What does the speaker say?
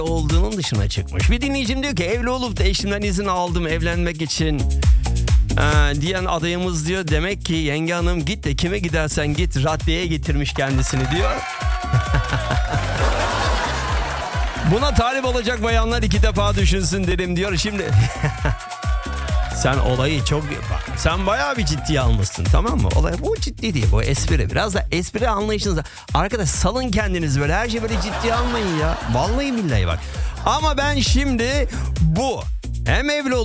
olduğunun dışına çıkmış. Bir dinleyicim diyor ki evli olup da eşimden izin aldım evlenmek için diyen adayımız diyor. Demek ki yenge hanım git de kime gidersen git raddeye getirmiş kendisini diyor. Buna talip olacak bayanlar 2 defa düşünsün derim diyor. Şimdi sen olayı çok... Sen bayağı bir ciddiye almışsın, tamam mı? Olay bu ciddi değil, bu espri. Biraz da espri anlayışınıza... Arkadaş salın kendiniz böyle, her şeyi böyle ciddiye almayın ya. Vallahi billahi bak. Ama ben şimdi bu hem evli